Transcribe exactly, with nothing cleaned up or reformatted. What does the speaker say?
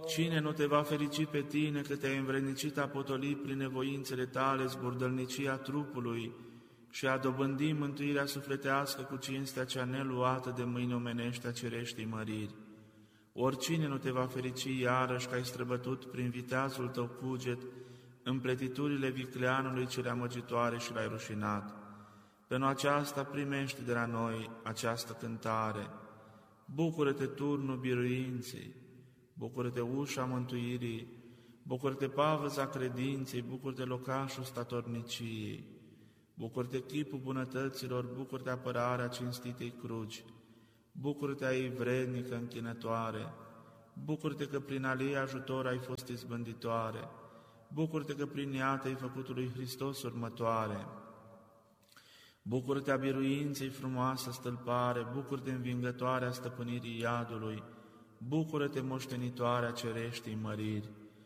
Cine nu te va ferici pe tine că te-ai învrednicit a potoli prin nevoințele tale zburdălnicia trupului și a dobândi mântuirea sufletească cu cinstea cea neluată de mâini omenești a cereștii măriri? Oricine nu te va ferici iarăși că ai străbătut prin viteazul tău cuget împletiturile vicleanului cele amăgitoare și l-ai rușinat. Pentru aceasta primești de la noi această cântare. Bucură-te, turnul biruinței, bucură-te, ușa mântuirii, bucură-te, pavăza credinței, bucură-te, locașul statorniciei, bucură-te, chipul bunătăților, bucură-te, apărarea cinstitei cruci, bucură-te, a ei vrednică închinătoare, bucură-te că prin a ei ajutor ai fost izbânditoare, bucură-te că prin ea te-ai făcut lui Hristos următoare, bucură-te, a biruinței frumoasă stâlpare, bucură-te, învingătoarea stăpânirii iadului, bucură-te, moștenitoarea cereștii măriri,